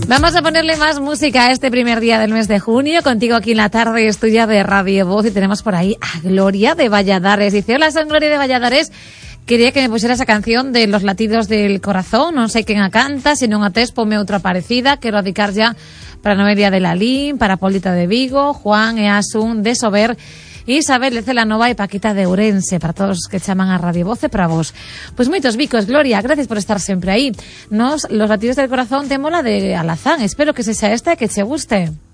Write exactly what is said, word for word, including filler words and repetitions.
Vamos a ponerle más música a este primer día del mes de junio. Contigo aquí en la tarde es tuya de Radio Voz y tenemos por ahí a Gloria de Valladares. Dice, hola, soy Gloria de Valladares. Quería que me pusiera esa canción de Los latidos del corazón. Non sei quen a canta, se non a tes, ponme outra parecida. Quero dedicar ya para Noelia de Lalín, para Polita de Vigo, Juan e Asun de Sober, Isabel de Celanova e Paquita de Ourense, para todos os que chaman a Radio Voz e para vos. Pois moitos bicos, Gloria, gracias por estar sempre aí. Nos, Los latidos del corazón, temos la de Alazán. Espero que sexa esta e que che guste.